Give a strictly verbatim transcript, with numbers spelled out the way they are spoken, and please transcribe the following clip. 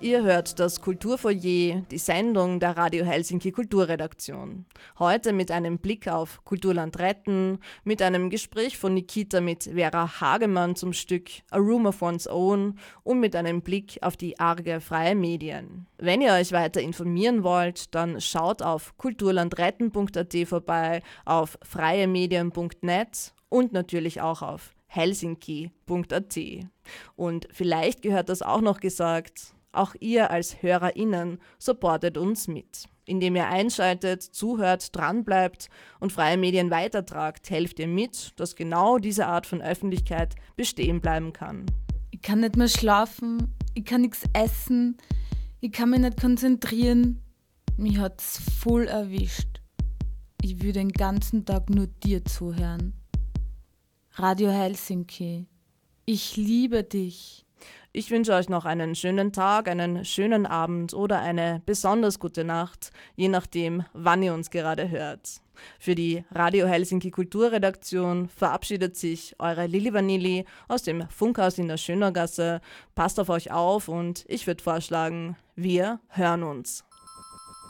Ihr hört das Kulturfoyer, die Sendung der Radio Helsinki Kulturredaktion. Heute mit einem Blick auf Kulturland retten, mit einem Gespräch von Nikita mit Vera Hagemann zum Stück A Room of One's Own und mit einem Blick auf die arge freie Medien. Wenn ihr euch weiter informieren wollt, dann schaut auf kulturlandretten punkt a t vorbei, auf freiemedien punkt net und natürlich auch auf helsinki punkt a t. Und vielleicht gehört das auch noch gesagt, auch ihr als HörerInnen supportet uns mit. Indem ihr einschaltet, zuhört, dranbleibt und freie Medien weitertragt, helft ihr mit, dass genau diese Art von Öffentlichkeit bestehen bleiben kann. Ich kann nicht mehr schlafen, ich kann nichts essen, ich kann mich nicht konzentrieren. Mich hat's voll erwischt. Ich will den ganzen Tag nur dir zuhören. Radio Helsinki, ich liebe dich. Ich wünsche euch noch einen schönen Tag, einen schönen Abend oder eine besonders gute Nacht, je nachdem, wann ihr uns gerade hört. Für die Radio Helsinki Kulturredaktion verabschiedet sich eure Lili Vanilli aus dem Funkhaus in der Schönergasse. Passt auf euch auf und ich würde vorschlagen, wir hören uns.